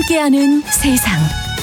함께하는 세상.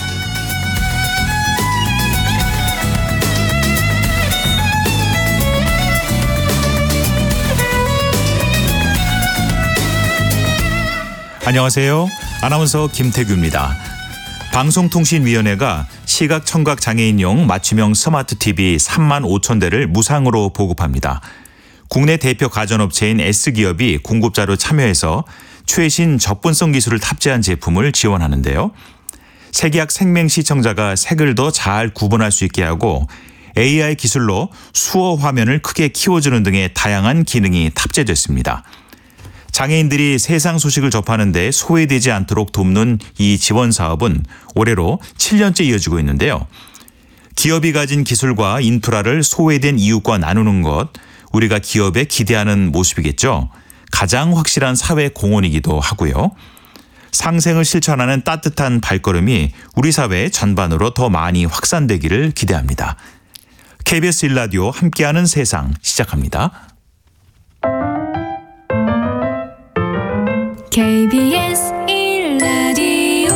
안녕하세요. 아나운서 김태규입니다. 방송통신위원회가 시각 청각 장애인용 맞춤형 스마트 TV 3만 5천 대를 무상으로 보급합니다. 국내 대표 가전업체인 S기업이 공급자로 참여해서 최신 접근성 기술을 탑재한 제품을 지원하는데요. 색약 생맹 시청자가 색을 더 잘 구분할 수 있게 하고 AI 기술로 수어 화면을 크게 키워주는 등의 다양한 기능이 탑재됐습니다. 장애인들이 세상 소식을 접하는 데 소외되지 않도록 돕는 이 지원 사업은 올해로 7년째 이어지고 있는데요. 기업이 가진 기술과 인프라를 소외된 이웃과 나누는 것, 우리가 기업에 기대하는 모습이겠죠. 가장 확실한 사회 공헌이기도 하고요. 상생을 실천하는 따뜻한 발걸음이 우리 사회 전반으로 더 많이 확산되기를 기대합니다. KBS 1라디오 함께하는 세상 시작합니다. KBS 1라디오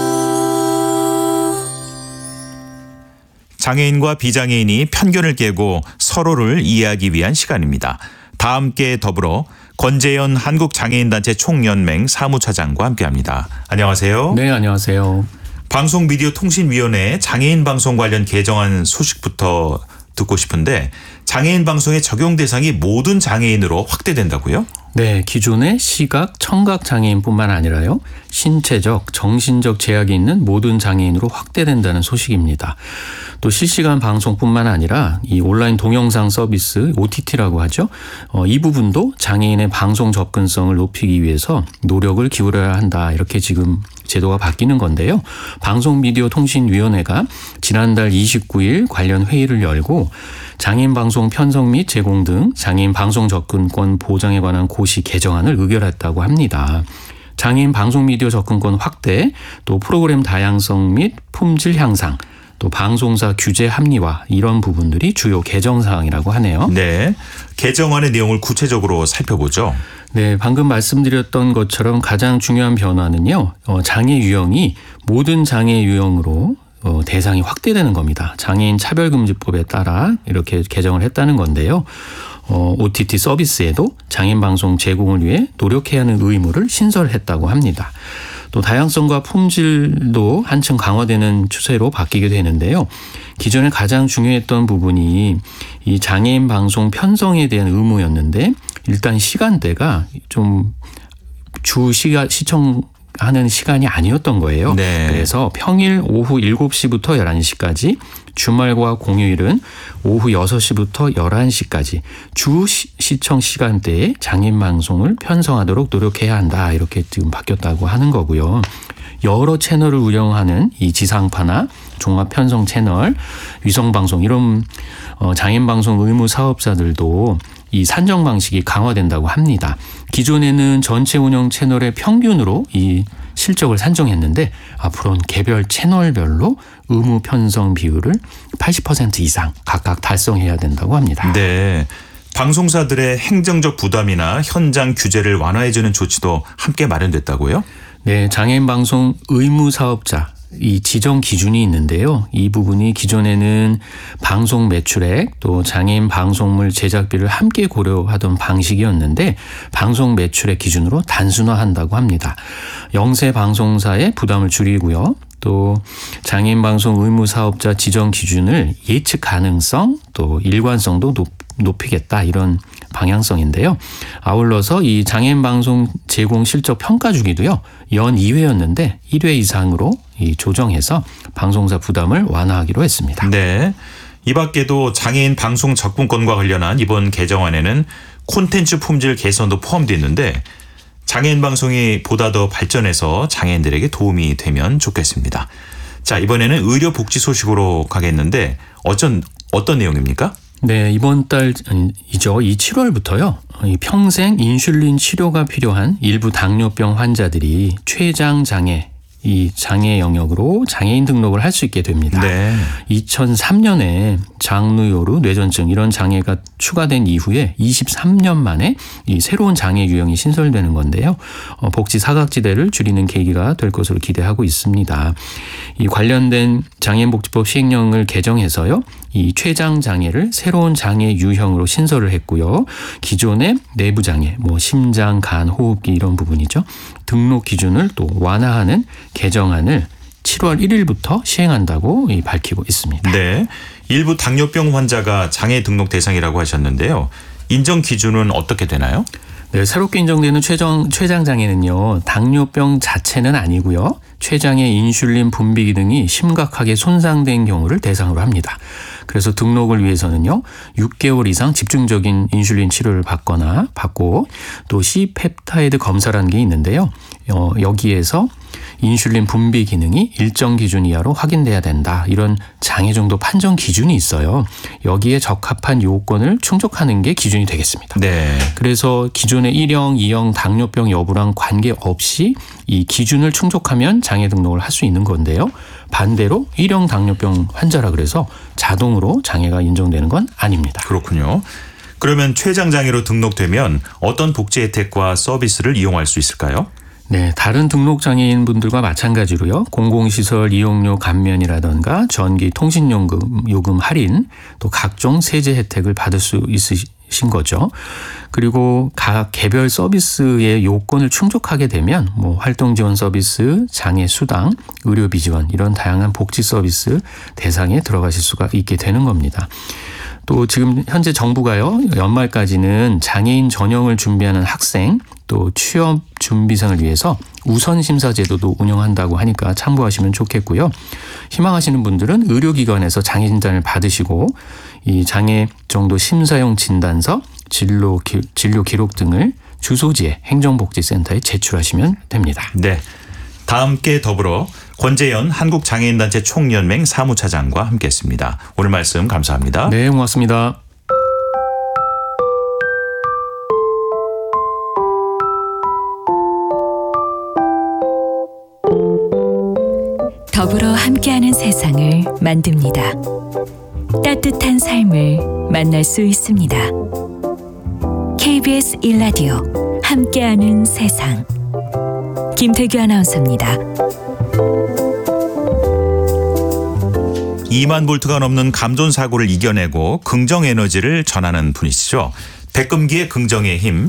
장애인과 비장애인이 편견을 깨고 서로를 이해하기 위한 시간입니다. 다 함께 더불어 권재현 한국장애인단체 총연맹 사무차장과 함께합니다. 안녕하세요. 네, 안녕하세요. 방송미디어통신위원회 장애인 방송 관련 개정안 소식부터 듣고 싶은데 장애인 방송의 적용 대상이 모든 장애인으로 확대된다고요? 네, 기존의 시각, 청각 장애인뿐만 아니라요. 신체적, 정신적 제약이 있는 모든 장애인으로 확대된다는 소식입니다. 또 실시간 방송뿐만 아니라 이 온라인 동영상 서비스 OTT라고 하죠. 이 부분도 장애인의 방송 접근성을 높이기 위해서 노력을 기울여야 한다. 이렇게 지금 제도가 바뀌는 건데요. 방송미디어통신위원회가 지난달 29일 관련 회의를 열고 장애인 방송 편성 및 제공 등 장애인 방송 접근권 보장에 관한 고시 개정안을 의결했다고 합니다. 장애인 방송 미디어 접근권 확대, 또 프로그램 다양성 및 품질 향상, 또 방송사 규제 합리화 이런 부분들이 주요 개정 사항이라고 하네요. 네, 개정안의 내용을 구체적으로 살펴보죠. 네, 방금 말씀드렸던 것처럼 가장 중요한 변화는요. 장애 유형이 모든 장애 유형으로 대상이 확대되는 겁니다. 장애인 차별금지법에 따라 이렇게 개정을 했다는 건데요. OTT 서비스에도 장애인 방송 제공을 위해 노력해야 하는 의무를 신설했다고 합니다. 또 다양성과 품질도 한층 강화되는 추세로 바뀌게 되는데요. 기존에 가장 중요했던 부분이 이 장애인 방송 편성에 대한 의무였는데 일단 시간대가 좀 주 시청하는 시간이 아니었던 거예요. 네. 그래서 평일 오후 7시부터 11시까지, 주말과 공휴일은 오후 6시부터 11시까지 주 시청 시간대에 장애인 방송을 편성하도록 노력해야 한다. 이렇게 지금 바뀌었다고 하는 거고요. 여러 채널을 운영하는 이 지상파나 종합 편성 채널, 위성 방송 이런 장애인 방송 의무 사업자들도 이 산정 방식이 강화된다고 합니다. 기존에는 전체 운영 채널의 평균으로 이 실적을 산정했는데 앞으로는 개별 채널별로 의무 편성 비율을 80% 이상 각각 달성해야 된다고 합니다. 네, 방송사들의 행정적 부담이나 현장 규제를 완화해주는 조치도 함께 마련됐다고요? 네, 장애인 방송 의무 사업자 이 지정 기준이 있는데요. 이 부분이 기존에는 방송 매출액 또 장애인 방송물 제작비를 함께 고려하던 방식이었는데 방송 매출액 기준으로 단순화한다고 합니다. 영세 방송사의 부담을 줄이고요. 또 장애인 방송 의무 사업자 지정 기준을 예측 가능성 또 일관성도 높이겠다 이런 방향성인데요. 아울러서 이 장애인 방송 제공 실적 평가 주기도요. 연 2회였는데 1회 이상으로 조정해서 방송사 부담을 완화하기로 했습니다. 네, 이 밖에도 장애인 방송 접근권과 관련한 이번 개정안에는 콘텐츠 품질 개선도 포함되어 있는데 장애인 방송이 보다 더 발전해서 장애인들에게 도움이 되면 좋겠습니다. 자, 이번에는 의료복지 소식으로 가겠는데 어떤 내용입니까? 네, 이번 달이죠. 이 7월부터요. 평생 인슐린 치료가 필요한 일부 당뇨병 환자들이 췌장 장애 이 장애 영역으로 장애인 등록을 할 수 있게 됩니다. 네. 2003년에 장루요루 뇌전증 이런 장애가 추가된 이후에 23년 만에 이 새로운 장애 유형이 신설되는 건데요. 복지 사각지대를 줄이는 계기가 될 것으로 기대하고 있습니다. 이 관련된 장애인복지법 시행령을 개정해서요. 이 췌장 장애를 새로운 장애 유형으로 신설을 했고요. 기존의 내부 장애, 뭐 심장, 간, 호흡기 이런 부분이죠. 등록 기준을 또 완화하는 개정안을 7월 1일부터 시행한다고 밝히고 있습니다. 네. 일부 당뇨병 환자가 장애 등록 대상이라고 하셨는데요. 인정 기준은 어떻게 되나요? 네, 새롭게 인정되는 췌장 장애는요. 당뇨병 자체는 아니고요. 췌장의 인슐린 분비 기능이 심각하게 손상된 경우를 대상으로 합니다. 그래서 등록을 위해서는요. 6개월 이상 집중적인 인슐린 치료를 받고 또 C펩타이드 검사라는 게 있는데요. 여기에서 인슐린 분비 기능이 일정 기준 이하로 확인돼야 된다. 이런 장애 정도 판정 기준이 있어요. 여기에 적합한 요건을 충족하는 게 기준이 되겠습니다. 네. 그래서 기존의 1형, 2형 당뇨병 여부랑 관계없이 이 기준을 충족하면 장애 등록을 할 수 있는 건데요. 반대로 1형 당뇨병 환자라 그래서 자동으로 장애가 인정되는 건 아닙니다. 그렇군요. 그러면 췌장 장애로 등록되면 어떤 복지 혜택과 서비스를 이용할 수 있을까요? 네, 다른 등록 장애인분들과 마찬가지로요. 공공시설 이용료 감면이라든가 전기 통신요금 할인 또 각종 세제 혜택을 받을 수 있으신 거죠. 그리고 각 개별 서비스의 요건을 충족하게 되면 뭐 활동 지원 서비스, 장애 수당, 의료비 지원 이런 다양한 복지 서비스 대상에 들어가실 수가 있게 되는 겁니다. 또 지금 현재 정부가요. 연말까지는 장애인 전형을 준비하는 학생 또 취업 준비생을 위해서 우선 심사 제도도 운영한다고 하니까 참고하시면 좋겠고요. 희망하시는 분들은 의료기관에서 장애 진단을 받으시고 이 장애 정도 심사용 진단서, 진료 기록 등을 주소지에 행정복지센터에 제출하시면 됩니다. 네. 다 함께 더불어 권재현 한국장애인단체 총연맹 사무차장과 함께했습니다. 오늘 말씀 감사합니다. 네, 고맙습니다. 더불어 함께하는 세상을 만듭니다. 따뜻한 삶을 만날 수 있습니다. KBS 1라디오 함께하는 세상. 김태규 아나운서입니다. 2만 볼트가 넘는 감전사고를 이겨내고 긍정에너지를 전하는 분이시죠. 백금기의 긍정의 힘,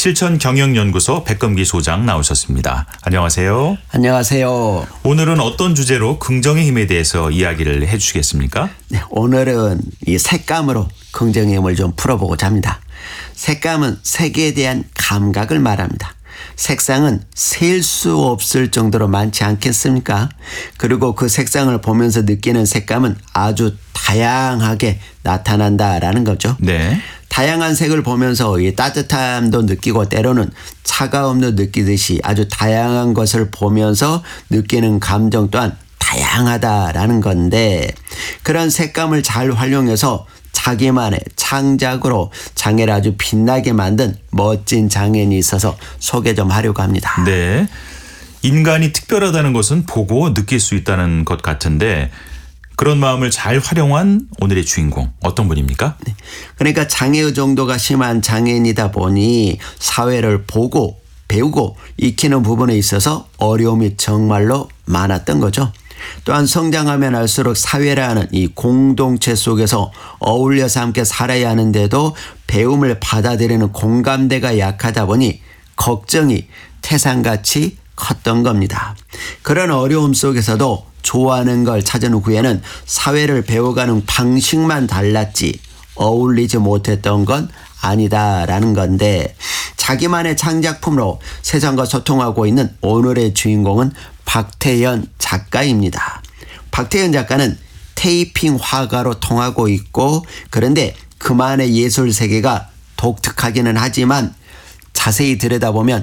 실천경영연구소 백금기 소장 나오셨습니다. 안녕하세요. 안녕하세요. 오늘은 어떤 주제로 긍정의 힘에 대해서 이야기를 해 주시겠습니까? 네, 오늘은 이 색감으로 긍정의 힘을 좀 풀어보고자 합니다. 색감은 색에 대한 감각을 말합니다. 색상은 셀 수 없을 정도로 많지 않겠습니까? 그리고 그 색상을 보면서 느끼는 색감은 아주 다양하게 나타난다라는 거죠. 네. 다양한 색을 보면서 이 따뜻함도 느끼고 때로는 차가움도 느끼듯이 아주 다양한 것을 보면서 느끼는 감정 또한 다양하다라는 건데 그런 색감을 잘 활용해서 자기만의 창작으로 장애를 아주 빛나게 만든 멋진 장애인이 있어서 소개 좀 하려고 합니다. 네. 인간이 특별하다는 것은 보고 느낄 수 있다는 것 같은데 그런 마음을 잘 활용한 오늘의 주인공 어떤 분입니까? 네. 그러니까 장애의 정도가 심한 장애인이다 보니 사회를 보고 배우고 익히는 부분에 있어서 어려움이 정말로 많았던 거죠. 또한 성장하면 할수록 사회라는 이 공동체 속에서 어울려서 함께 살아야 하는데도 배움을 받아들이는 공감대가 약하다 보니 걱정이 태산같이 컸던 겁니다. 그런 어려움 속에서도 좋아하는 걸 찾은 후에는 사회를 배워가는 방식만 달랐지 어울리지 못했던 건 아니다라는 건데 자기만의 창작품으로 세상과 소통하고 있는 오늘의 주인공은 박태현 작가입니다. 박태현 작가는 테이핑 화가로 통하고 있고 그런데 그만의 예술 세계가 독특하기는 하지만 자세히 들여다보면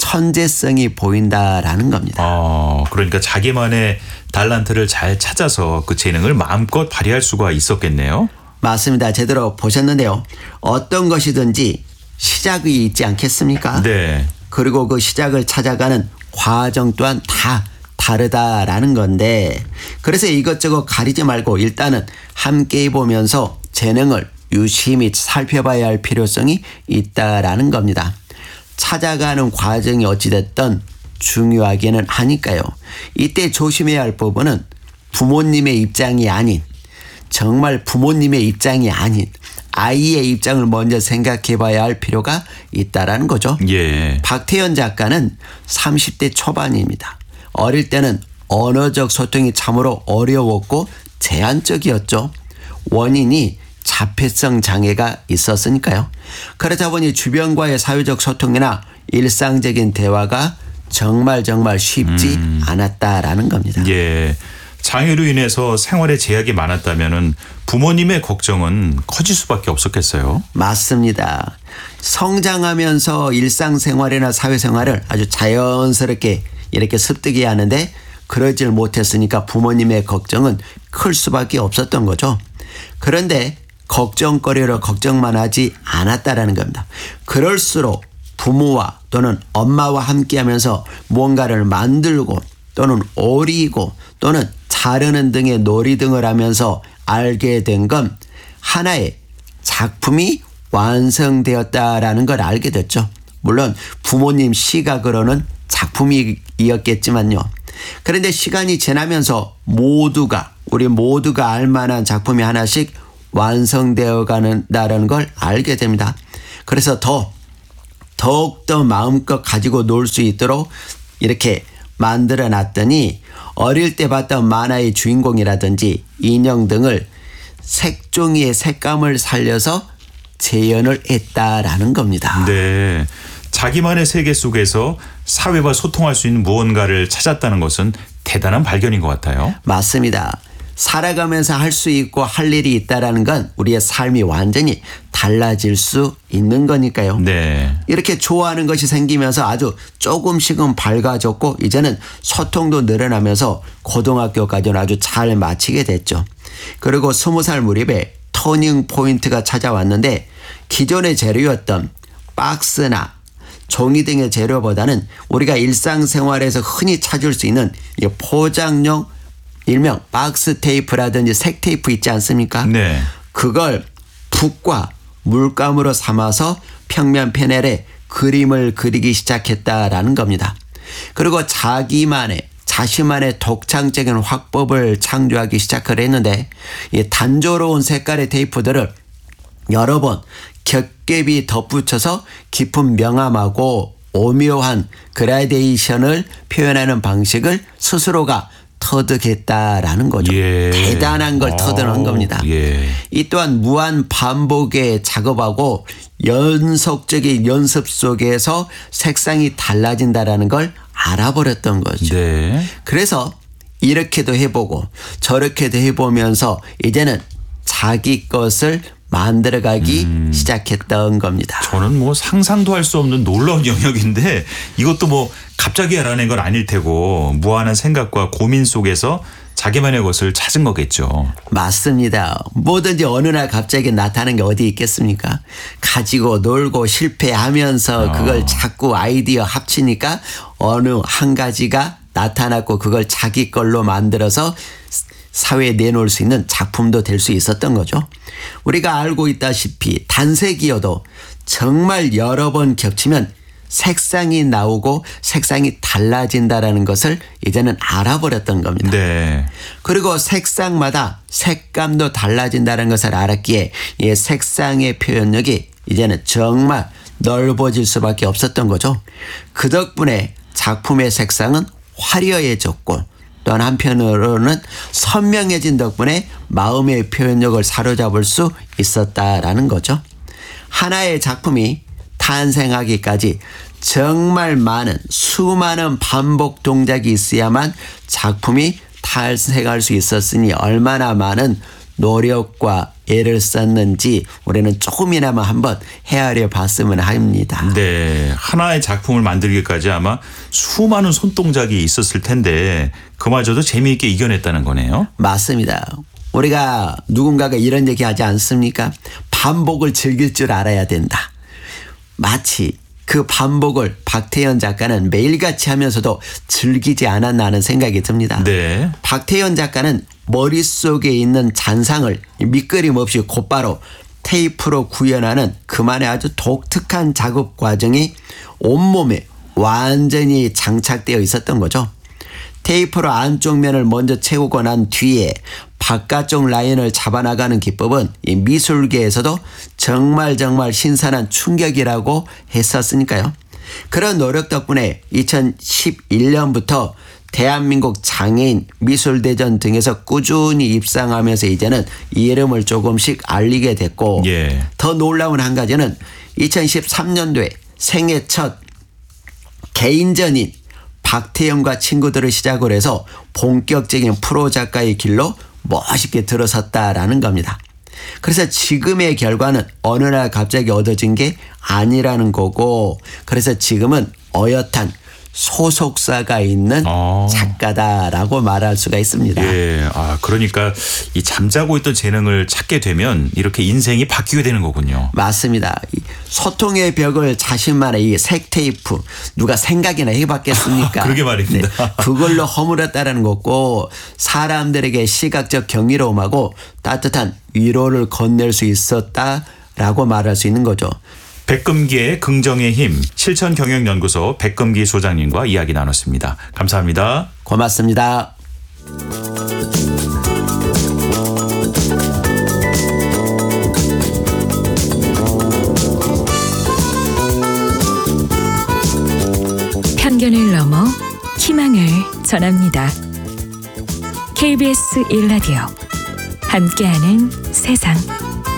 천재성이 보인다라는 겁니다. 그러니까 자기만의 달란트를 잘 찾아서 그 재능을 마음껏 발휘할 수가 있었겠네요. 맞습니다. 제대로 보셨는데요. 어떤 것이든지 시작이 있지 않겠습니까? 네. 그리고 그 시작을 찾아가는 과정 또한 다 다르다라는 건데 그래서 이것저것 가리지 말고 일단은 함께 보면서 재능을 유심히 살펴봐야 할 필요성이 있다라는 겁니다. 찾아가는 과정이 어찌됐든 중요하기는 하니까요. 이때 조심해야 할 부분은 부모님의 입장이 아닌 정말 부모님의 입장이 아닌 아이의 입장을 먼저 생각해 봐야 할 필요가 있다라는 거죠. 예. 박태현 작가는 30대 초반입니다. 어릴 때는 언어적 소통이 참으로 어려웠고 제한적이었죠. 원인이 자폐성 장애가 있었으니까요. 그러다 보니 주변과의 사회적 소통이나 일상적인 대화가 정말 쉽지 않았다라는 겁니다. 예. 장애로 인해서 생활에 제약이 많았다면은 부모님의 걱정은 커질 수밖에 없었겠어요. 맞습니다. 성장하면서 일상생활이나 사회생활을 아주 자연스럽게 이렇게 습득해야 하는데 그러질 못했으니까 부모님의 걱정은 클 수밖에 없었던 거죠. 그런데 걱정거리로 걱정만 하지 않았다라는 겁니다. 그럴수록 부모와 또는 엄마와 함께하면서 뭔가를 만들고 또는 오리고 또는 자르는 등의 놀이 등을 하면서 알게 된 건 하나의 작품이 완성되었다라는 걸 알게 됐죠. 물론 부모님 시각으로는 작품이었겠지만요. 그런데 시간이 지나면서 우리 모두가 알만한 작품이 하나씩 완성되어 간다는 걸 알게 됩니다. 그래서 더욱더 마음껏 가지고 놀 수 있도록 이렇게 만들어 놨더니 어릴 때 봤던 만화의 주인공이라든지 인형 등을 색종이의 색감을 살려서 재현을 했다라는 겁니다. 네. 자기만의 세계 속에서 사회와 소통할 수 있는 무언가를 찾았다는 것은 대단한 발견인 것 같아요. 맞습니다. 살아가면서 할 수 있고 할 일이 있다라는 건 우리의 삶이 완전히 달라질 수 있는 거니까요. 네. 이렇게 좋아하는 것이 생기면서 아주 조금씩은 밝아졌고 이제는 소통도 늘어나면서 고등학교까지는 아주 잘 마치게 됐죠. 그리고 20살 무렵에 터닝 포인트가 찾아왔는데 기존의 재료였던 박스나 종이 등의 재료보다는 우리가 일상생활에서 흔히 찾을 수 있는 포장용 일명 박스 테이프라든지 색 테이프 있지 않습니까? 네. 그걸 붓과 물감으로 삼아서 평면 패널에 그림을 그리기 시작했다라는 겁니다. 그리고 자신만의 독창적인 화법을 창조하기 시작을 했는데 이 단조로운 색깔의 테이프들을 여러 번 겹겹이 덧붙여서 깊은 명암하고 오묘한 그라데이션을 표현하는 방식을 스스로가 터득했다라는 거죠. 예. 대단한 걸 터득한 겁니다. 예. 이 또한 무한 반복의 작업하고 연속적인 연습 속에서 색상이 달라진다라는 걸 알아버렸던 거죠. 네. 그래서 이렇게도 해보고 저렇게도 해보면서 이제는 자기 것을 만들어가기 시작했던 겁니다. 저는 뭐 상상도 할 수 없는 놀라운 영역인데 이것도 뭐 갑자기 알아낸 건 아닐 테고 무한한 생각과 고민 속에서 자기만의 것을 찾은 거겠죠. 맞습니다. 뭐든지 어느 날 갑자기 나타나는 게 어디 있겠습니까? 가지고 놀고 실패하면서 그걸 자꾸 아이디어 합치니까 어느 한 가지가 나타났고 그걸 자기 걸로 만들어서 사회에 내놓을 수 있는 작품도 될 수 있었던 거죠. 우리가 알고 있다시피 단색이어도 정말 여러 번 겹치면 색상이 나오고 색상이 달라진다라는 것을 이제는 알아버렸던 겁니다. 네. 그리고 색상마다 색감도 달라진다는 것을 알았기에 이 색상의 표현력이 이제는 정말 넓어질 수밖에 없었던 거죠. 그 덕분에 작품의 색상은 화려해졌고 또한 한편으로는 선명해진 덕분에 마음의 표현력을 사로잡을 수 있었다라는 거죠. 하나의 작품이 탄생하기까지 정말 수많은 반복 동작이 있어야만 작품이 탄생할 수 있었으니 얼마나 많은 노력과 애를 썼는지 우리는 조금이나마 한번 헤아려 봤으면 합니다. 네. 하나의 작품을 만들기까지 아마 수많은 손동작이 있었을 텐데 그마저도 재미있게 이겨냈다는 거네요. 맞습니다. 우리가 누군가가 이런 얘기 하지 않습니까? 반복을 즐길 줄 알아야 된다. 마치 그 반복을 박태현 작가는 매일같이 하면서도 즐기지 않았나 하는 생각이 듭니다. 네. 박태현 작가는 머릿속에 있는 잔상을 밑그림 없이 곧바로 테이프로 구현하는 그만의 아주 독특한 작업 과정이 온몸에 완전히 장착되어 있었던 거죠. 테이프로 안쪽 면을 먼저 채우고 난 뒤에 바깥쪽 라인을 잡아나가는 기법은 이 미술계에서도 정말 신선한 충격이라고 했었으니까요. 그런 노력 덕분에 2011년부터 대한민국 장애인 미술대전 등에서 꾸준히 입상하면서 이제는 이름을 조금씩 알리게 됐고 예. 더 놀라운 한 가지는 2013년도에 생애 첫 개인전인 박태현과 친구들을 시작으로 해서 본격적인 프로 작가의 길로 멋있게 들어섰다라는 겁니다. 그래서 지금의 결과는 어느 날 갑자기 얻어진 게 아니라는 거고 그래서 지금은 어엿한 소속사가 있는 작가다라고 말할 수가 있습니다. 예. 그러니까 이 잠자고 있던 재능을 찾게 되면 이렇게 인생이 바뀌게 되는 거군요. 맞습니다. 이 소통의 벽을 자신만의 이 색테이프 누가 생각이나 해봤겠습니까? 그러게 말입니다. 네, 그걸로 허물었다라는 거고 사람들에게 시각적 경이로움하고 따뜻한 위로를 건넬 수 있었다라고 말할 수 있는 거죠. 백금기의 긍정의 힘 실천경영연구소 백금기 소장님과 이야기 나눴습니다. 감사합니다. 고맙습니다. 편견을 넘어 희망을 전합니다. KBS 1라디오 함께하는 세상.